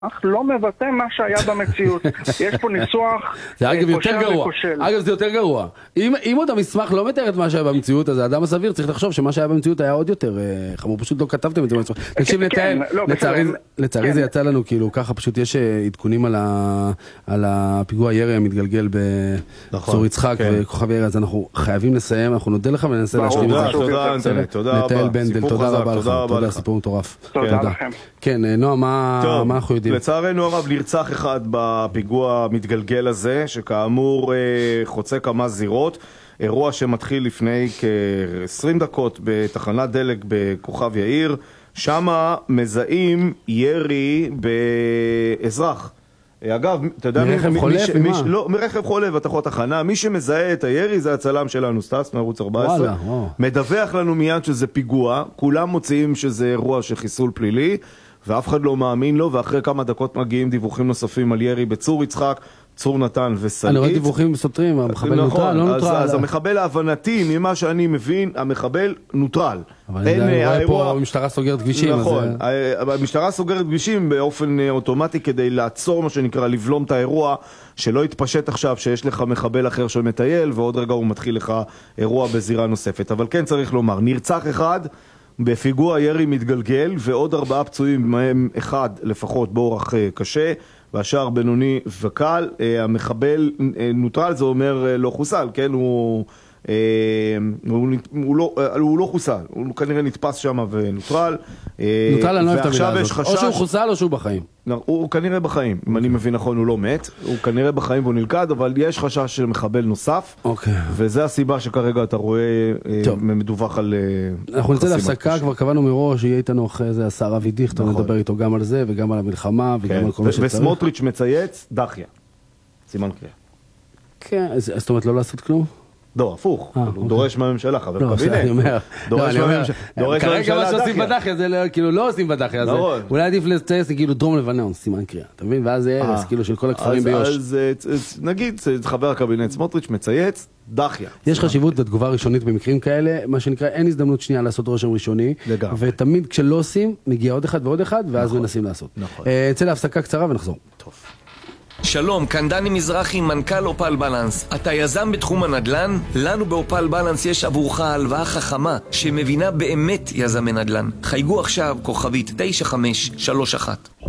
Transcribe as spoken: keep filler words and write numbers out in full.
אך לא מבטא מה שהיה במציאות. יש פה ניסוח זה אגב יותר גרוע. אגב זה יותר גרוע. אם, אם עוד המסמך לא מתאר את מה שהיה במציאות, אז האדם הסביר צריך לחשוב שמה שהיה במציאות היה עוד יותר חמור. פשוט לא כתבתם את זה במציאות. תקשיב, לצערי זה יצא לנו כאילו ככה, פשוט יש עדכונים על הפיגוע ירי המתגלגל בצור יצחק וכוכב ירי, אז אנחנו חייבים לסיים, אנחנו נודה לך וננסה להשלים את זה. תודה, אנטוני, תודה רבה. נתאל בנדל, תודה רבה לך. תודה, סיפור מטורף. תודה לכם. כן, נועה, מה אנחנו יודעים? לצערנו הרב, נרצח אחד בפיגוע המתגלגל הזה, שכאמור חוצה כמה זירות. אירוע שמתחיל לפני כ-עשרים דקות בתחנת דלק בכוכב יאיר. שמה מזהים ירי באזרח. אגב, אתה יודע... מרכב חולף? מ- לא, מרכב חולף, בתחנות תחנה. מי שמזהה את הירי זה הצלם שלנו, סטס, מערוץ ארבע עשרה. וואלה, וואו. מדווח לנו מיד שזה פיגוע. כולם מוצאים שזה אירוע של חיסול פלילי. ואף אחד לא מאמין לו, ואחרי כמה דקות מגיעים דיווחים נוספים על ירי בצור יצחק, צור נתן וסלעית. אני רואה דיווחים סותרים, המחבל נוטרל, לא נוטרל. אז המחבל להבנתי, ממה שאני מבין, המחבל נוטרל. אבל אני רואה פה המשטרה סוגרת כבישים. נכון, המשטרה סוגרת כבישים באופן אוטומטי כדי לעצור מה שנקרא, לבלום את האירוע, שלא יתפשט עכשיו שיש לך מחבל אחר שמטייל, ועוד רגע הוא מתחיל לך אירוע בזירה נוספת. אבל כן צריך לומר, נרצח אחד, בפיגוע ירי מתגלגל, ועוד ארבעה פצועים, מהם אחד לפחות באורח קשה, והשאר בינוני וקל. המחבל נוטרל, זה אומר לא חוסל, כן? הוא, הוא, הוא, לא, הוא לא חוסל, הוא כנראה נתפס שם ונוטרל. נוטרל, אני לא אוהב את המילה הזאת. או שהוא חוסל או שהוא בחיים. הוא כנראה בחיים, אם אני מבין נכון הוא לא מת, הוא כנראה בחיים והוא נלכד, אבל יש חשש של מחבל נוסף, וזה הסיבה שכרגע אתה רואה מדווח על... אנחנו נצא להפסקה, כבר קבענו מראש, יהיה איתנו אחרי זה השר אבי דיכטר, נדבר איתו גם על זה וגם על המלחמה וגם על כל מה שצריך. וסמוטריץ' מצייץ, דחיה, סימן קריאה. כן, זאת אומרת לא לעשות כלום? לא, הפוך, הוא דורש מהממשלה, חבר קבינט. לא, אני אומר, דורש מהממשלה. כרגע מה שעושים בדחיה, זה כאילו לא עושים בדחיה, אולי עדיף לצייץ כאילו דרום לבנון, סימן קריאה, אתה מבין? ואז זה הרס, כאילו של כל הכפרים ביוש. אז נגיד, חבר הקבינט סמוטריץ' מצייץ, דחיה. יש חשיבות לתגובה ראשונית במקרים כאלה, מה שנקרא, אין הזדמנות שנייה לעשות רושם ראשוני, ותמיד כשלא עושים, מגיע עוד אחד ועוד אחד, ואז מנסים לעשות. נצא להפסקה קצרה ונחזור. טוב. שלום, כאן דני מזרחי, מנכ"ל אופל בלנס. אתה יזם בתחום הנדל"ן? לנו באופל בלנס יש עבורך הלוואה חכמה שמבינה באמת יזמי נדל"ן. חייגו עכשיו כוכבית תשע חמש שלוש אחת.